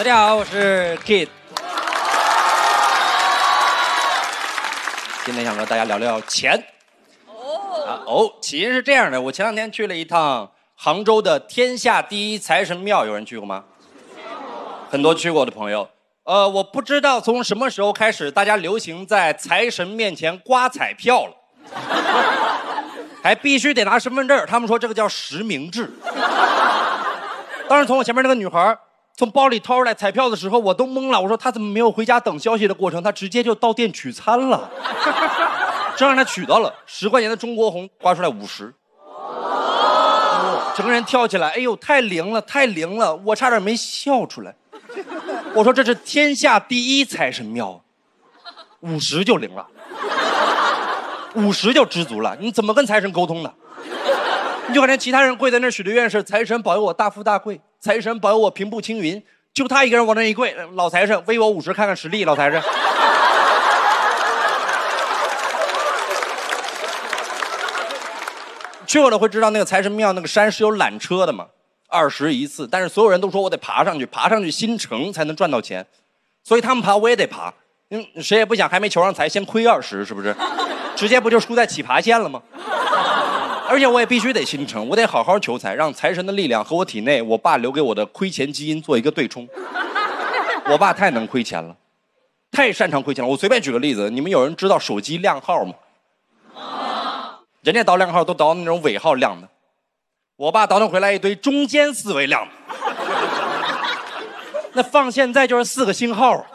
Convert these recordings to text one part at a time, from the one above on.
家好，我是 Kid。今天想和大家聊聊钱。起因是这样的，我前两天去了一趟杭州的天下第一财神庙，有人去过吗？很多去过的朋友。我不知道从什么时候开始，大家流行在财神面前刮彩票了，还必须得拿身份证，他们说这个叫实名制。当时从我前面那个女孩从包里掏出来彩票的时候，我都懵了。我说她怎么没有回家等消息的过程，她直接就到店取餐了。这让她取到了10块钱的中国红，刮出来50，整个人跳起来，哎呦，太灵了，太灵了，我差点没笑出来。我说这是天下第一财神庙，50就灵了，50就知足了，你怎么跟财神沟通的？你就感觉其他人跪在那许的愿是财神保佑我大富大贵，财神保佑我平步青云，就他一个人往那一跪，老财神微我50看看实力，老财神。去过的会知道那个财神庙那个山是有缆车的嘛，20一次，但是所有人都说我得爬上去，爬上去新城才能赚到钱，所以他们爬我也得爬，谁也不想还没求上财先亏20，是不是？直接不就输在起爬线了吗？而且我也必须得新城，我得好好求财，让财神的力量和我体内我爸留给我的亏钱基因做一个对冲。我爸太能亏钱了，太擅长亏钱了。我随便举个例子，你们有人知道手机靓号吗？人家倒靓号都倒那种尾号靓的，我爸倒腾回来一堆中间4位靓的，那放现在就是4个星号。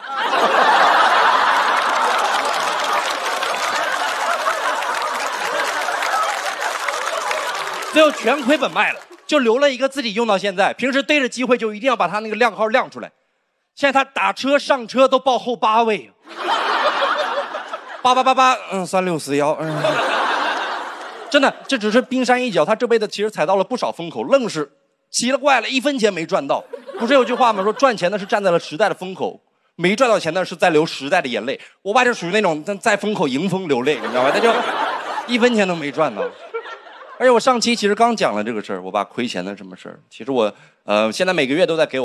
最后全亏本卖了，就留了一个自己用到现在。平时逮着机会就一定要把他那个靓号亮出来。现在他打车上车都报后8位，8888， 3641，真的，这只是冰山一角。他这辈子其实踩到了不少风口，愣是奇了怪了，1分钱没赚到。不是有句话吗？说赚钱的是站在了时代的风口，没赚到钱的是在流时代的眼泪。我爸就属于那种在风口迎风流泪，你知道吧？他就1分钱都没赚到。而且我上期其实刚讲了这个事儿，我爸亏钱的什么事儿。其实我现在每个月都在给我